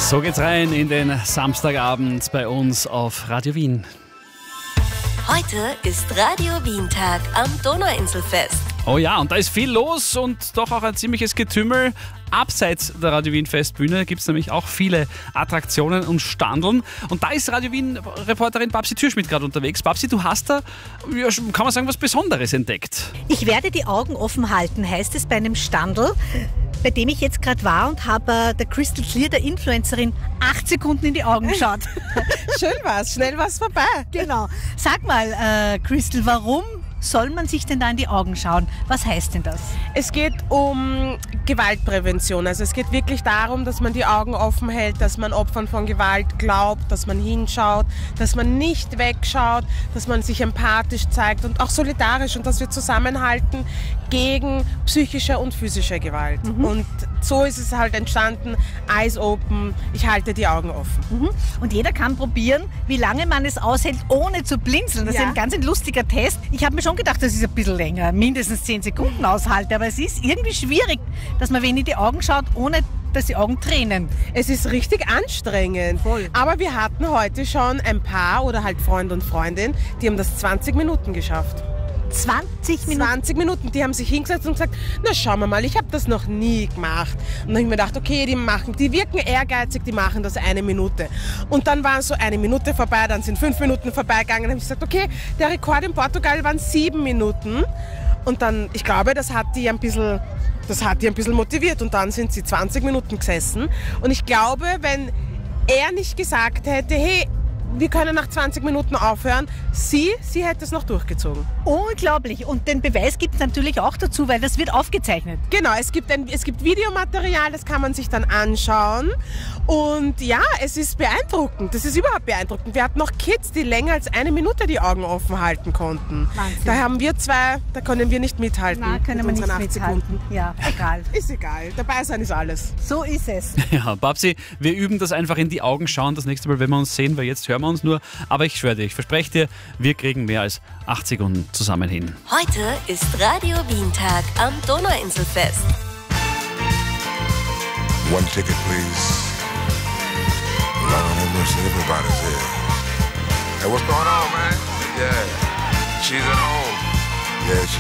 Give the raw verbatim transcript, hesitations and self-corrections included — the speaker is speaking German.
So geht's rein in den Samstagabend bei uns auf Radio Wien. Heute ist Radio Wien-Tag am Donauinselfest. Oh ja, und da ist viel los und doch auch ein ziemliches Getümmel. Abseits der Radio Wien Festbühne gibt es nämlich auch viele Attraktionen und Standeln. Und da ist Radio Wien Reporterin Babsi Türschmidt gerade unterwegs. Babsi, du hast da, ja, kann man sagen, was Besonderes entdeckt. Ich werde die Augen offen halten, heißt es bei einem Standel, bei dem ich jetzt gerade war und habe äh, der Crystal Clear, der Influencerin, acht Sekunden in die Augen geschaut. Schön war's, schnell war's vorbei. Genau. Sag mal, äh, Crystal, warum soll man sich denn da in die Augen schauen? Was heißt denn das? Es geht um Gewaltprävention. Also es geht wirklich darum, dass man die Augen offen hält, dass man Opfern von Gewalt glaubt, dass man hinschaut, dass man nicht wegschaut, dass man sich empathisch zeigt und auch solidarisch und dass wir zusammenhalten gegen psychische und physische Gewalt. Mhm. Und so ist es halt entstanden, Eyes Open, ich halte die Augen offen. Mhm. Und jeder kann probieren, wie lange man es aushält, ohne zu blinzeln. Das ja. ist ein ganz ein lustiger Test. Ich habe mir schon gedacht, das ist ein bisschen länger, mindestens zehn Sekunden aushalte, aber es ist irgendwie schwierig, dass man wen in die Augen schaut, ohne dass die Augen tränen. Es ist richtig anstrengend. Voll. Aber wir hatten heute schon ein Paar oder halt Freund und Freundin, die haben das zwanzig Minuten geschafft. zwanzig Minuten? zwanzig Minuten, die haben sich hingesetzt und gesagt, na schauen wir mal, ich habe das noch nie gemacht. Und dann habe ich mir gedacht, okay, die machen, die wirken ehrgeizig, die machen das eine Minute. Und dann waren so eine Minute vorbei, dann sind fünf Minuten vorbeigegangen. Dann habe ich gesagt, okay, der Rekord in Portugal waren sieben Minuten. Und dann, ich glaube, das hat die ein bisschen, das hat die ein bisschen motiviert. Und dann sind sie zwanzig Minuten gesessen. Und ich glaube, wenn er nicht gesagt hätte, hey, wir können nach zwanzig Minuten aufhören. Sie, sie hätte es noch durchgezogen. Unglaublich. Und den Beweis gibt es natürlich auch dazu, weil das wird aufgezeichnet. Genau, es gibt, ein, es gibt Videomaterial, das kann man sich dann anschauen. Und ja, es ist beeindruckend. Das ist überhaupt beeindruckend. Wir hatten noch Kids, die länger als eine Minute die Augen offen halten konnten. Wahnsinn. Da haben wir zwei, da können wir nicht mithalten. Nein, können wir nicht mithalten. Sekunden. Ja, egal. Ist egal. Dabei sein ist alles. So ist es. Ja, Babsi, wir üben das einfach in die Augen schauen. Das nächste Mal, wenn wir uns sehen, weil jetzt hören wir uns nur. Aber ich schwöre dir, ich verspreche dir, wir kriegen mehr als acht Sekunden zusammen hin. Heute ist Radio Wien-Tag am Donauinselfest. One ticket, please. Lord have mercy, everybody's here. Hey, what's going on, man? Yeah, she's at home. Yeah, she